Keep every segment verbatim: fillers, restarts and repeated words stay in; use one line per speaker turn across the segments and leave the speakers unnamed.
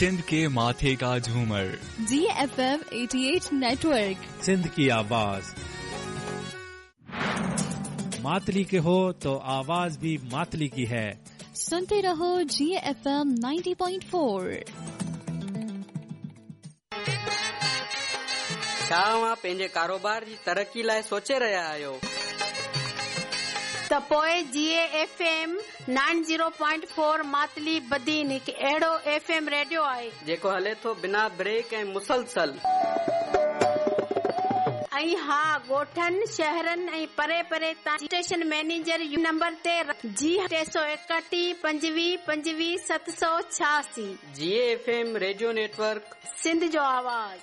सिंध के माथे का झूमर,
जी एफ एम अठासी नेटवर्क,
सिंध की आवाज। मातली के हो तो आवाज भी मातली की है।
सुनते रहो जी एफ एम नब्बे पॉइंट चार।
छा तव्हां पंहिंजे कारोबार जी तरक़ी लाइ सोचे रहिया आहियो?
त पोइ जी एफ एम नब्बे पॉइंट चार मातली बदीन हिकु अहिड़ो एफ एम रेडियो आहे
जेको हले थो बिना ब्रेक ऐं मुसलसल।
ऐं हा, ॻोठनि शहरनि ऐं परे परे ताईं स्टेशन मैनेजर नंबर ते जी टे सौ एकटीह पंजवीह पंजवीह सत सौ छियासी।
जी F M radio network,
Sindh जो आवाज़।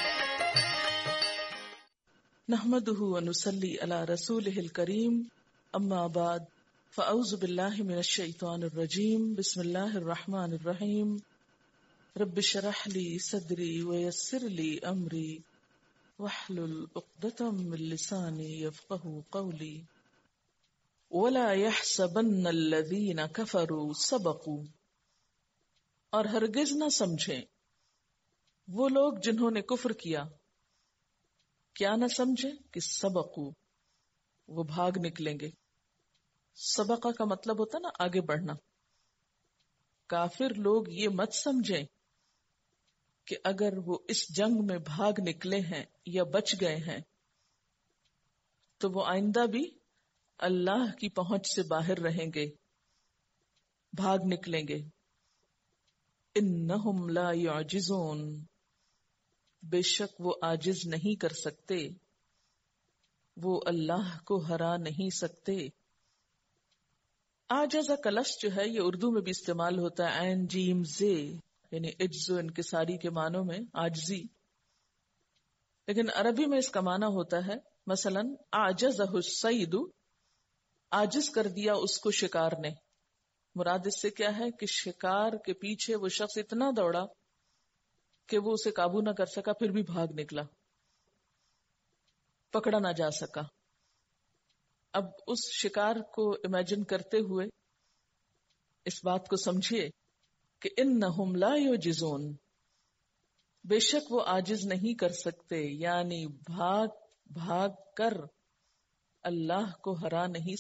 नहमदुहु व नुसल्ली अला रसूलिहिल करीम, अम्मा बाद, फ़अऊज़ु बिल्लाहि मिनश शैतानिर रजीम, बिस्मिल्लाहिर रहमानिर रहीम। रब्बि शरह ली सदरी व यस्सिर ली अमरी वहलुल उक़दतम मिन लिसानी यफ़क़हू क़ौली वला यहसबन्नल्लज़ीना कफ़रू सबक़ू। और हरगिज न समझें वो लोग जिन्होंने कुफ्र किया, क्या न समझे कि सबक़ू, वो भाग निकलेंगे। सबका का मतलब होता ना आगे बढ़ना। काफिर लोग ये मत समझें कि अगर वो इस जंग में भाग निकले हैं या बच गए हैं तो वो आइंदा भी अल्लाह की पहुंच से बाहर रहेंगे, भाग निकलेंगे। इन्नहुम ला युअजिज़ून, बेशक वो आजिज नहीं कर सकते, वो अल्लाह को हरा नहीं सकते। आजज़ा का लफ्ज़ जो है ये उर्दू में भी इस्तेमाल होता है, ऐन जीम जे, यानी इज्जो इनकिसारी के मानों में आजजी। लेकिन अरबी में इसका माना होता है मसलन आजज़हु सईदु, आजिज कर दिया उसको शिकार ने। मुराद इससे क्या है कि शिकार के पीछे वो शख्स इतना दौड़ा कि वो उसे काबू ना कर सका, फिर भी भाग निकला, पकड़ा ना जा सका। अब उस शिकार को इमेजिन करते हुए इस बात को समझिए कि इन्नहुम ला युजिज़ून, बेशक वो आजिज नहीं कर सकते, यानी भाग भाग कर अल्लाह को हरा नहीं